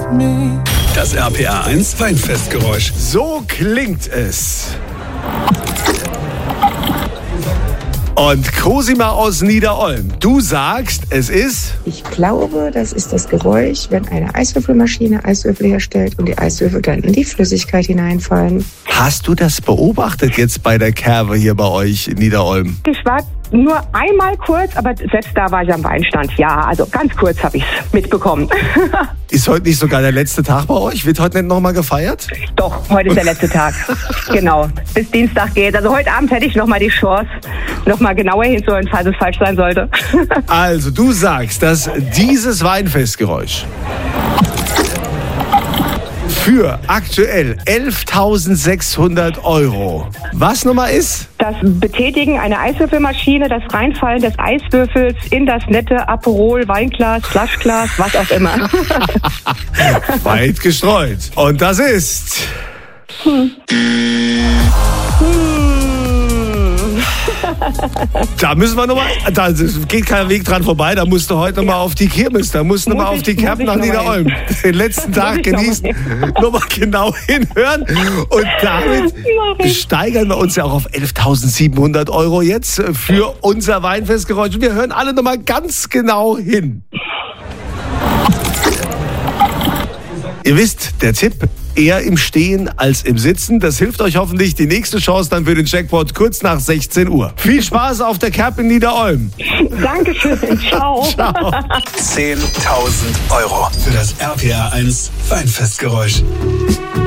Das RPA 1 Weinfestgeräusch. So klingt es. Und Cosima aus Niederolm, du sagst, es ist... Ich glaube, das ist das Geräusch, wenn eine Eiswürfelmaschine Eiswürfel herstellt und die Eiswürfel dann in die Flüssigkeit hineinfallen. Hast du das beobachtet jetzt bei der Kerwe hier bei euch in Niederolm? Ich war nur einmal kurz, aber selbst da war ich am Weinstand. Ja, also ganz kurz habe ich es mitbekommen. Ist heute nicht sogar der letzte Tag bei euch? Wird heute nicht nochmal gefeiert? Doch, heute ist der letzte Tag. Genau, bis Dienstag geht. Also heute Abend hätte ich nochmal die Chance, nochmal genauer hinzuhören, falls es falsch sein sollte. Also, du sagst, dass dieses Weinfestgeräusch für aktuell 11.600 €. Was Nummer ist? Das Betätigen einer Eiswürfelmaschine, das Reinfallen des Eiswürfels in das nette Aperol, Weinglas, Flaschglas, was auch immer. Weit gestreut. Und das ist... Da müssen wir nochmal, da geht kein Weg dran vorbei, da musst du heute nochmal auf die Kirmes, da musst du nochmal auf die Kerben nach Niederolm. Den letzten Tag genießen, nochmal genau hinhören und damit steigern wir uns ja auch auf 11.700 € jetzt für unser Weinfestgeräusch. Wir hören alle nochmal ganz genau hin. Ihr wisst, der Tipp, eher im Stehen als im Sitzen. Das hilft euch hoffentlich. Die nächste Chance dann für den Jackpot kurz nach 16 Uhr. Viel Spaß auf der Kerb in Niederolm. Dankeschön. Ciao. Ciao. 10.000 € für das RPA 1 Weinfestgeräusch.